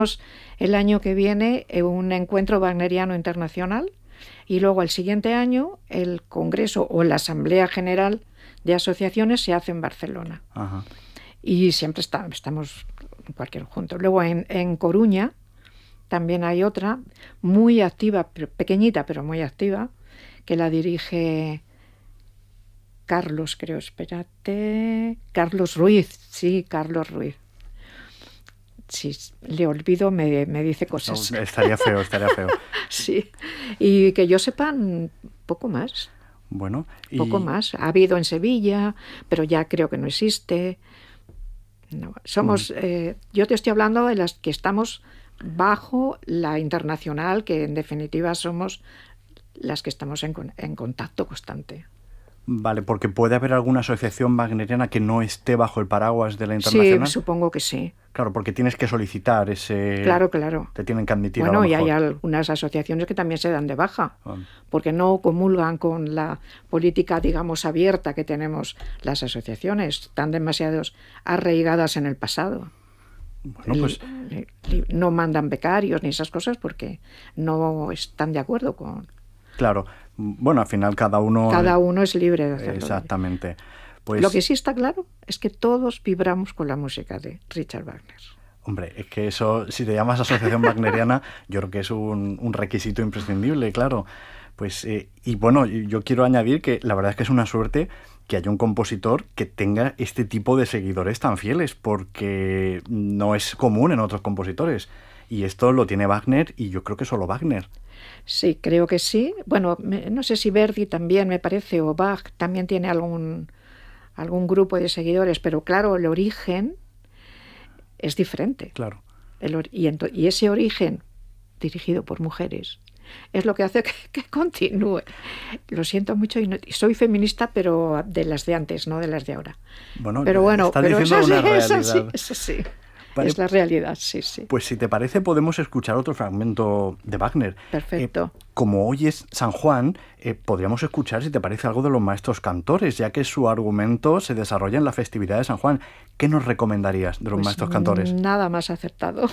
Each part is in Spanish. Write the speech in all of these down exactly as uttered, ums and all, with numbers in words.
el año que viene eh, un encuentro wagneriano internacional y luego el siguiente año el Congreso o la Asamblea General de Asociaciones se hace en Barcelona. Ajá. Y siempre está, estamos en cualquier junto. Luego en, en Coruña también hay otra muy activa, pero pequeñita pero muy activa, que la dirige Carlos, creo, espérate, Carlos Ruiz, sí, Carlos Ruiz. Si le olvido, me, me dice cosas. No, estaría feo, estaría feo. Sí, y que yo sepa, poco más. Bueno, y... Poco más. Ha habido en Sevilla, pero ya creo que no existe. No, somos, mm. eh, yo te estoy hablando de las que estamos bajo la internacional, que en definitiva somos las que estamos en, en contacto constante. Vale, porque puede haber alguna asociación wagneriana que no esté bajo el paraguas de la internacional. Sí, supongo que sí. Claro, porque tienes que solicitar ese... Claro, claro. Te tienen que admitir. Bueno, a lo y mejor. hay algunas asociaciones que también se dan de baja, Ah. porque no comulgan con la política, digamos, abierta que tenemos las asociaciones, están demasiado arraigadas en el pasado. Bueno, pues... Y, y, no mandan becarios ni esas cosas porque no están de acuerdo con... Claro, bueno, al final cada uno... Cada uno es libre de hacerlo. Exactamente. Pues... Lo que sí está claro es que todos vibramos con la música de Richard Wagner. Hombre, es que eso, si te llamas asociación wagneriana, yo creo que es un, un requisito imprescindible, claro. Pues, eh, y bueno, yo quiero añadir que la verdad es que es una suerte que haya un compositor que tenga este tipo de seguidores tan fieles, porque no es común en otros compositores. Y esto lo tiene Wagner, y yo creo que solo Wagner. Sí, creo que sí. Bueno, me, no sé si Verdi también, me parece, o Bach también tiene algún, algún grupo de seguidores, pero claro, el origen es diferente. Claro. El, y, ento, y ese origen, dirigido por mujeres, es lo que hace que, que continúe. Lo siento mucho y, no, y soy feminista, pero de las de antes, no de las de ahora. Bueno, pero bueno, está pero diciendo eso, una realidad. Eso sí, eso sí. Vale. Es la realidad, sí, sí. Pues si te parece podemos escuchar otro fragmento de Wagner. Perfecto. Eh, como hoy es San Juan, eh, podríamos escuchar, si te parece, algo de los maestros cantores, ya que su argumento se desarrolla en la festividad de San Juan. ¿Qué nos recomendarías de los pues maestros cantores? Nada más acertado.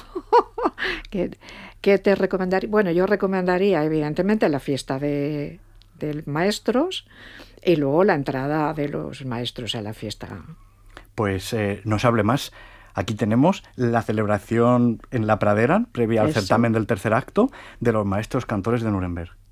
¿Qué, qué te recomendaría? Bueno, yo recomendaría evidentemente la fiesta de, de maestros y luego la entrada de los maestros a la fiesta. Pues eh, no se hable más. Aquí tenemos la celebración en la pradera, previa al Eso. certamen del tercer acto, de los maestros cantores de Nuremberg.